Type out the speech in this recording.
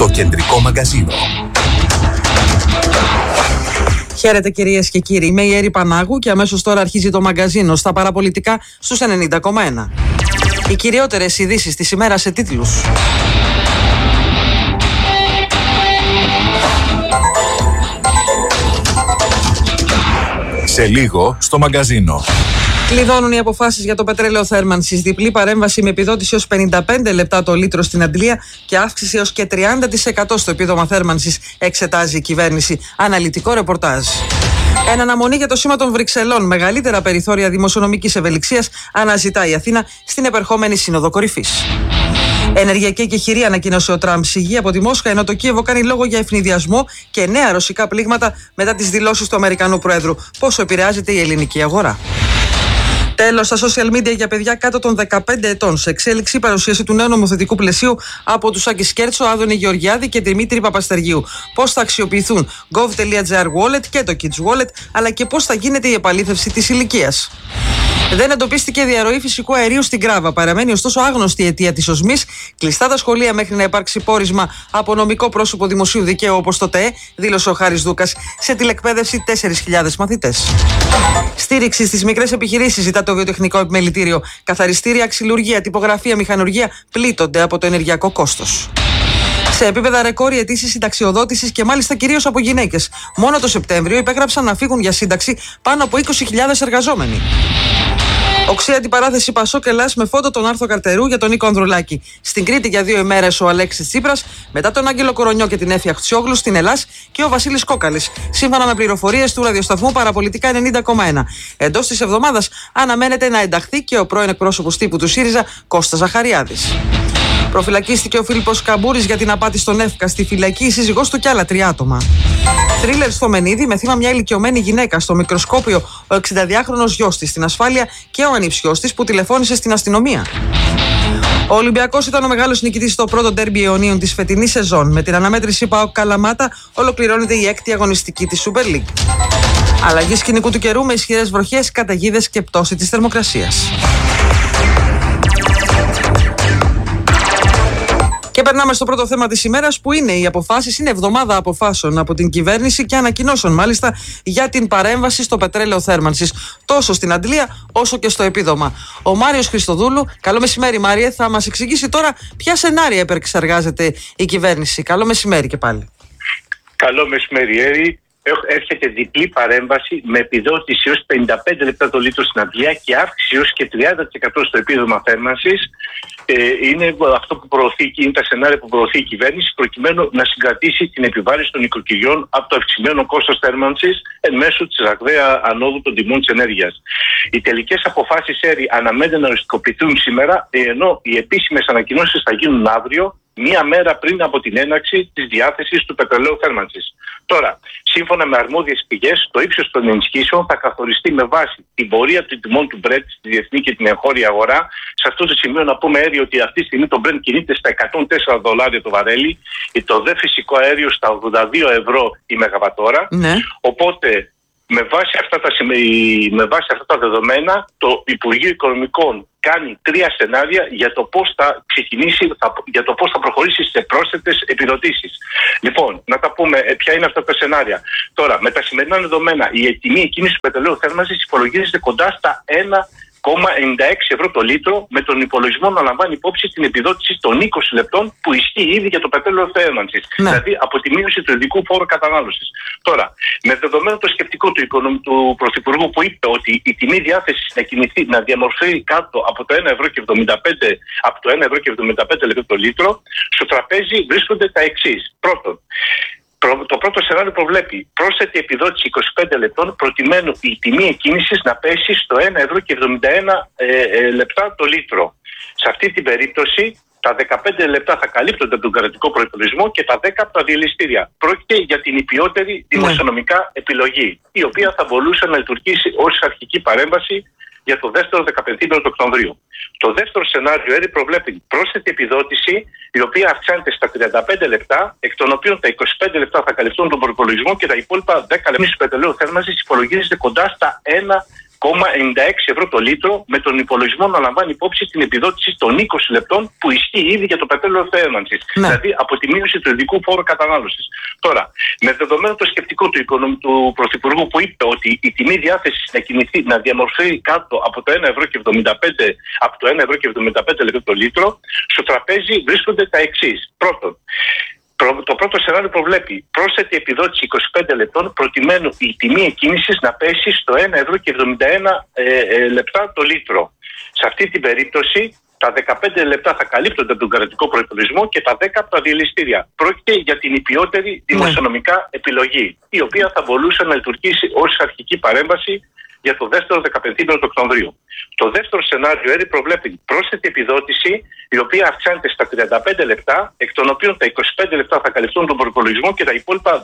Το κεντρικό μαγκαζίνο. Χαίρετε κυρίες και κύριοι, είμαι η Έρη Πανάγου και αμέσως τώρα αρχίζει το μαγκαζίνο στα παραπολιτικά στους 90,1. Οι κυριότερες ειδήσεις της ημέρας σε τίτλους. Σε λίγο στο μαγκαζίνο. Κλειδώνουν οι αποφάσεις για το πετρέλαιο θέρμανσης. Διπλή παρέμβαση με επιδότηση ως 55 λεπτά το λίτρο στην Αντλία και αύξηση ως και 30% στο επίδομα θέρμανσης, εξετάζει η κυβέρνηση. Αναλυτικό ρεπορτάζ. Εν αναμονή για το σήμα των Βρυξελών, μεγαλύτερα περιθώρια δημοσιονομικής ευελιξίας αναζητά η Αθήνα στην επερχόμενη Σύνοδο Κορυφής. Ενεργειακή εκεχηρία ανακοίνωσε ο Τραμπ. Σιγή από τη Μόσχα, ενώ το Κίεβο κάνει λόγο για ευνηδιασμό και νέα ρωσικά πλήγματα μετά τις δηλώσεις του Αμερικανού Προέδρου. Πόσο επηρεάζεται η ελληνική αγορά. Τέλος, στα social media για παιδιά κάτω των 15 ετών. Σε εξέλιξη παρουσίαση του νέου νομοθετικού πλαισίου από τους Άκη Σκέρτσο, Άδωνη Γεωργιάδη και Δημήτρη Παπαστεργίου. Πώς θα αξιοποιηθούν gov.gr wallet και το kids wallet, αλλά και πώς θα γίνεται η επαλήθευση της ηλικίας. Δεν εντοπίστηκε διαρροή φυσικού αερίου στην Κράβα. Παραμένει ωστόσο άγνωστη η αιτία της οσμής. Κλειστά τα σχολεία μέχρι να υπάρξει πόρισμα από νομικό πρόσωπο δημοσίου δικαίου όπως το ΤΕΕ, δήλωσε ο Χάρης Δούκας. Σε τηλεκπαίδευση 4.000 μαθητές. Στήριξη στις μικρές επιχειρήσεις ζητά το βιοτεχνικό επιμελητήριο. Καθαριστήρια, ξυλουργία, τυπογραφία, μηχανουργία πλήττονται από το ενεργειακό κόστος. Σε επίπεδα ρεκόρ οι αιτήσεις συνταξιοδότησης και μάλιστα κυρίως από γυναίκες. Μόνο το Σεπτέμβριο υπέγραψαν να φύγουν για σύνταξη πάνω από 20.000 εργαζόμενοι. Οξύ αντιπαράθεση Πασόκ Ελλάς με φόντο τον Άρθρο Καρτερού για τον Νίκο Ανδρουλάκη. Στην Κρήτη για 2 ημέρες ο Αλέξης Τσίπρας, μετά τον Άγγελο Κορονιό και την Έφη Αχτσιόγλου στην Ελλάς και ο Βασίλης Κόκαλης. Σύμφωνα με πληροφορίες του ραδιοσταθμού Παραπολιτικά 90,1. Εντός της εβδομάδας αναμένεται να ενταχθεί και ο πρώην εκπρόσωπος τύπου του ΣΥΡΙΖΑ Κώστας Ζαχαριάδης. Προφυλακίστηκε ο Φίλιππος Καμπούρης για την απάτη στον Εύκα. Στη φυλακή η σύζυγός του και άλλα 3 άτομα. Θρίλερ στο Μενίδη με θύμα μια ηλικιωμένη γυναίκα. Στο μικροσκόπιο ο 62χρονος γιος της στην ασφάλεια και ο ανιψιός της που τηλεφώνησε στην αστυνομία. Ο Ολυμπιακός ήταν ο μεγάλος νικητής στο πρώτο ντέρμπι αιωνίων της φετινής σεζόν. Με την αναμέτρηση ΠΑΟΚ Καλαμάτα ολοκληρώνεται η 6η αγωνιστική της Super League. Αλλαγή σκηνικού του καιρού με ισχυρές βροχές, καταιγίδες και πτώση της θερμοκρασίας. Και περνάμε στο πρώτο θέμα της ημέρας που είναι οι αποφάσεις. Είναι εβδομάδα αποφάσεων από την κυβέρνηση και ανακοινώσεων μάλιστα για την παρέμβαση στο πετρέλαιο θέρμανσης τόσο στην Αντλία όσο και στο επίδομα. Ο Μάριος Χριστοδούλου, καλό μεσημέρι Μάριε, θα μας εξηγήσει τώρα ποια σενάρια επεξεργάζεται η κυβέρνηση. Καλό μεσημέρι και πάλι. Καλό μεσημέρι Έρη. Έρχεται διπλή παρέμβαση με επιδότηση ως 55 λεπτά το λίτρο στην Αντλία και αύξηση ως και 30% στο επίδομα θέρμανσης. Είναι αυτό που προωθεί, είναι τα σενάρια που προωθεί η κυβέρνηση προκειμένου να συγκρατήσει την επιβάρυνση των νοικοκυριών από το αυξημένο κόστος θέρμανσης εν μέσω της ραγδαία ανόδου των τιμών της ενέργειας. Οι τελικές αποφάσεις Έρη αναμένεται να οριστικοποιηθούν σήμερα, ενώ οι επίσημες ανακοινώσεις θα γίνουν αύριο, μία μέρα πριν από την έναρξη της διάθεσης του πετρελαίου θέρμανσης. Τώρα, σύμφωνα με αρμόδιες πηγές, το ύψος των ενισχύσεων θα καθοριστεί με βάση την πορεία των τιμών του Brent στη διεθνή και την εγχώρια αγορά. Σε αυτό το σημείο να πούμε Έρη ότι αυτή τη στιγμή το Brent κινείται στα $104 το βαρέλι, το δε φυσικό αέριο στα 82 ευρώ η μεγαβατόρα. Ναι. Οπότε, με βάση αυτά τα δεδομένα, το Υπουργείο Οικονομικών κάνει 3 σενάρια για το πώς θα ξεκινήσει, για το πώς θα προχωρήσει σε πρόσθετες επιδοτήσεις. Λοιπόν, να τα πούμε ποια είναι αυτά τα σενάρια. Τώρα, με τα σημερινά δεδομένα, η τιμή εκκίνηση του πετρελαίου θέρμανσης υπολογίζεται κοντά στα 1,96 ευρώ το λίτρο, με τον υπολογισμό να λαμβάνει υπόψη την επιδότηση των 20 λεπτών που ισχύει ήδη για το πετρέλαιο θέρμανσης. Ναι. Δηλαδή από τη μείωση του ειδικού φόρου κατανάλωσης. Τώρα, με δεδομένο το σκεπτικό του Πρωθυπουργού που είπε ότι η τιμή διάθεσης να κινηθεί, να διαμορφωθεί κάτω από το 1,75 ευρώ το λίτρο, στο τραπέζι βρίσκονται τα εξής. Πρώτον, το πρώτο σενάριο προβλέπει πρόσθετη επιδότηση 25 λεπτών προκειμένου η τιμή εκκίνησης να πέσει στο 1,71 λεπτά το λίτρο. Σε αυτή την περίπτωση τα 15 λεπτά θα καλύπτονται από τον κρατικό προϋπολογισμό και τα 10 από τα διελιστήρια. Πρόκειται για την υπιότερη δημοσιονομικά επιλογή, η οποία θα μπορούσε να λειτουργήσει ως αρχική παρέμβαση για το δεύτερο 15 του Οκτωβρίου. Το δεύτερο σενάριο Έρη προβλέπει πρόσθετη επιδότηση, η οποία αυξάνεται στα 35 λεπτά, εκ των οποίων τα 25 λεπτά θα καλυφθούν τον προϋπολογισμό και τα υπόλοιπα 10 λεπτά του πετρελαίου θέρμανσης υπολογίζεται κοντά στα ευρώ το λίτρο, με τον υπολογισμό να λαμβάνει υπόψη την επιδότηση των 20 λεπτών που ισχύει ήδη για το πετρέλαιο θέρμανσης. Ναι. Δηλαδή από τη μείωση του ειδικού φόρου κατανάλωσης. Τώρα, με δεδομένο το σκεπτικό του Πρωθυπουργού που είπε ότι η τιμή διάθεσης να κινηθεί, να διαμορφωθεί κάτω από το 1,75 από το 1,75 λεπτό το λίτρο, στο τραπέζι βρίσκονται τα εξής. Πρώτον, το πρώτο σενάριο προβλέπει πρόσθετη επιδότηση 25 λεπτών προκειμένου η τιμή εκκίνησης να πέσει στο 1,71 λεπτά το λίτρο. Σε αυτή την περίπτωση τα 15 λεπτά θα καλύπτονται από τον κρατικό προϋπολογισμό και τα 10 από τα διελιστήρια. Πρόκειται για την υπιότερη δημοσιονομικά επιλογή, η οποία θα μπορούσε να λειτουργήσει ως αρχική παρέμβαση για το δεύτερο 15 του Οκτωβρίου. Το δεύτερο σενάριο έρει προβλέπει πρόσθετη επιδότηση, η οποία αυξάνεται στα 35 λεπτά, εκ των οποίων τα 25 λεπτά θα καλυφθούν τον προϋπολογισμό και τα υπόλοιπα